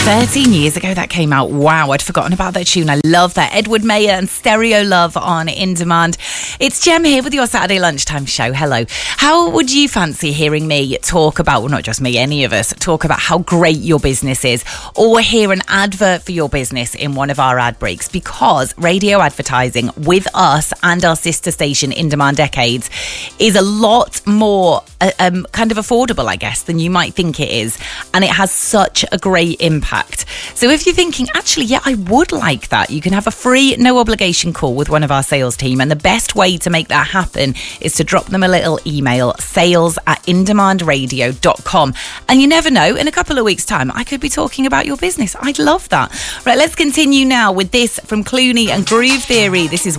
13 years ago that came out. Wow, I'd forgotten about that tune. I love that. Edward Mayer and Stereo Love on In Demand. It's Gem here with your Saturday lunchtime show. Hello. How would you fancy hearing me talk about, well, not just me, any of us, talk about how great your business is, or hear an advert for your business in one of our ad breaks? Because radio advertising with us and our sister station In Demand Decades is a lot more kind of affordable, I guess, than you might think it is. And it has such a great impact. So if you're thinking, actually, yeah, I would like that, you can have a free, no obligation call with one of our sales team. And the best way to make that happen is to drop them a little email, sales@indemandradio.com. And you never know, in a couple of weeks' time, I could be talking about your business. I'd love that. Right, let's continue now with this from Clooney and Groove Theory. This is